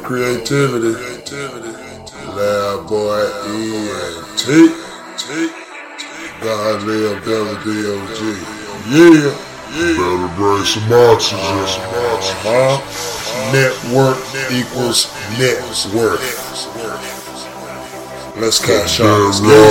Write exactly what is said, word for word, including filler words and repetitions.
creativity. Lab boy E N T. God live W D O G. Yeah. Better bring some oxygen. Uh-huh. Network equals net worth. Let's cash out.